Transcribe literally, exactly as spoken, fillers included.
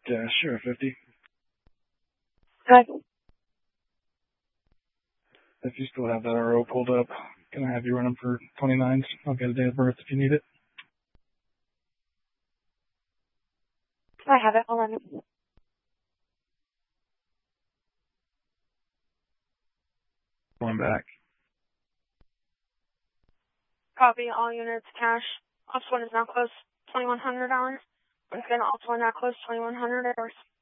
uh, Sheriff fifty. Hi. If you still have that R O pulled up, can I have you run them for twenty-nines? I'll get a date of birth if you need it. I have it. Hold on. Going back. Copy all units cash. Ops one is now closed. twenty-one hundred dollars. Again, Ops one now closed. twenty-one hundred dollars.